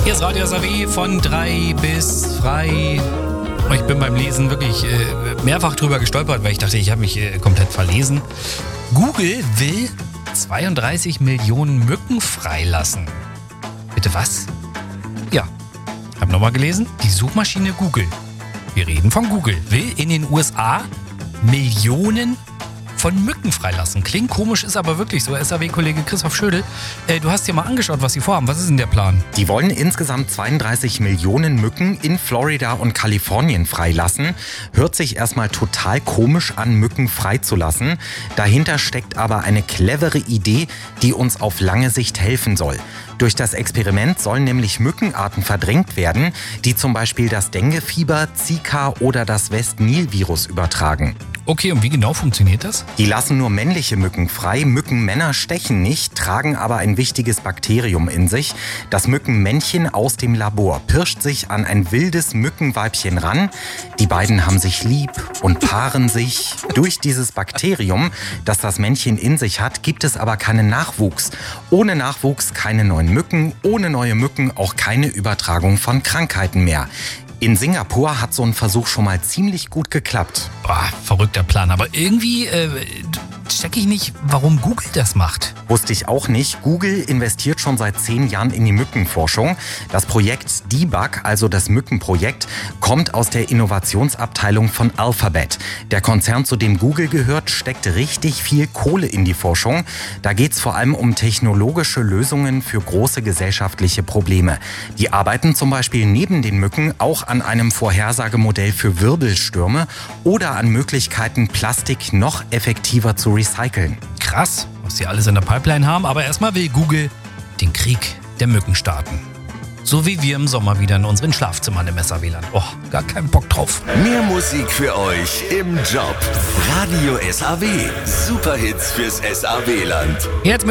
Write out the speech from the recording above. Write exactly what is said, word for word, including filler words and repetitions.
Hier ist Radio S A W von drei bis frei. Ich bin beim Lesen wirklich äh, mehrfach drüber gestolpert, weil ich dachte, ich habe mich äh, komplett verlesen. Google will zweiunddreißig Millionen Mücken freilassen. Bitte was? Ja, hab nochmal gelesen. Die Suchmaschine Google, wir reden von Google, will in den U S A Millionen von Mücken freilassen. Klingt komisch, ist aber wirklich so. S A W-Kollege Christoph Schödel, äh, du hast dir mal angeschaut, was sie vorhaben. Was ist denn der Plan? Die wollen insgesamt zweiunddreißig Millionen Mücken in Florida und Kalifornien freilassen. Hört sich erstmal total komisch an, Mücken freizulassen. Dahinter steckt aber eine clevere Idee, die uns auf lange Sicht helfen soll. Durch das Experiment sollen nämlich Mückenarten verdrängt werden, die zum Beispiel das Denguefieber, Zika oder das West-Nil-Virus übertragen. Okay, und wie genau funktioniert das? Die lassen nur männliche Mücken frei. Mückenmänner stechen nicht, tragen aber ein wichtiges Bakterium in sich. Das Mückenmännchen aus dem Labor pirscht sich an ein wildes Mückenweibchen ran. Die beiden haben sich lieb und paaren sich. Durch dieses Bakterium, das das Männchen in sich hat, gibt es aber keinen Nachwuchs. Ohne Nachwuchs keine neuen Mücken, ohne neue Mücken auch keine Übertragung von Krankheiten mehr. In Singapur hat so ein Versuch schon mal ziemlich gut geklappt. Boah, verrückter Plan. Aber irgendwie äh, check ich nicht, warum Google das macht. Wusste ich auch nicht. Google investiert schon seit zehn Jahren in die Mückenforschung. Das Projekt Debug, also das Mückenprojekt, kommt aus der Innovationsabteilung von Alphabet. Der Konzern, zu dem Google gehört, steckt richtig viel Kohle in die Forschung. Da geht es vor allem um technologische Lösungen für große gesellschaftliche Probleme. Die arbeiten zum Beispiel neben den Mücken auch an einem Vorhersagemodell für Wirbelstürme oder an Möglichkeiten, Plastik noch effektiver zu recyceln. Krass, was sie alles in der Pipeline haben, aber erstmal will Google den Krieg der Mücken starten. So wie wir im Sommer wieder in unseren Schlafzimmern im S A W-Land. Oh, gar keinen Bock drauf. Mehr Musik für euch im Job. Radio S A W. Superhits fürs S A W-Land. Jetzt mit